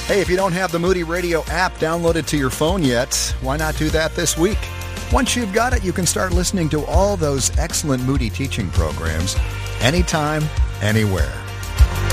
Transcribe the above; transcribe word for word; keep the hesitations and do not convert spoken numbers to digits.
Hey, if you don't have the Moody Radio app downloaded to your phone yet, why not do that this week? Once you've got it, you can start listening to all those excellent Moody teaching programs anytime, anywhere.